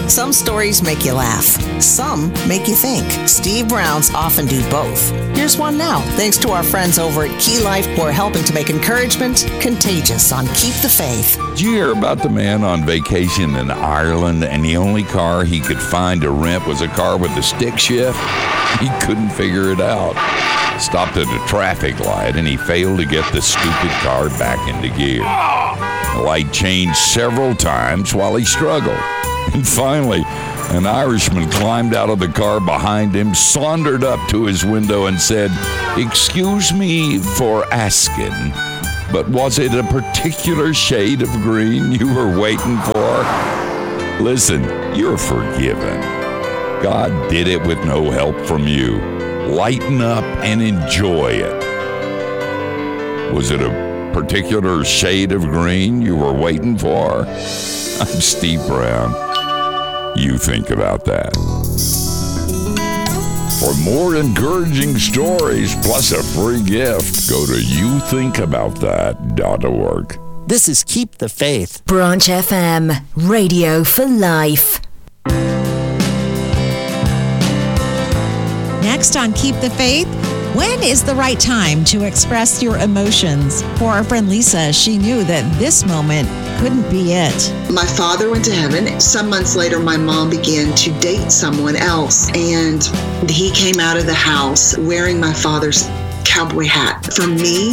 Some stories make you laugh. Some make you think. Steve Brown's often do both. Here's one now, thanks to our friends over at Key Life who are helping to make encouragement contagious on Keep the Faith. Did you hear about the man on vacation in Ireland and the only car he could find to rent was a car with a stick shift? He couldn't figure it out. Stopped at a traffic light and he failed to get the stupid car back into gear. The light changed several times while he struggled. And finally, an Irishman climbed out of the car behind him, sauntered up to his window and said, "Excuse me for asking, but was it a particular shade of green you were waiting for?" Listen, you're forgiven. God did it with no help from you. Lighten up and enjoy it. Was it a particular shade of green you were waiting for? I'm Steve Brown. You think about that. For more encouraging stories plus a free gift, go to youthinkaboutthat.org. This is Keep the Faith. Branch FM, radio for life. Next on Keep the Faith, when is the right time to express your emotions? For our friend Lisa, she knew that this moment couldn't be it. My father went to heaven. Some months later, my mom began to date someone else, and he came out of the house wearing my father's cowboy hat. For me,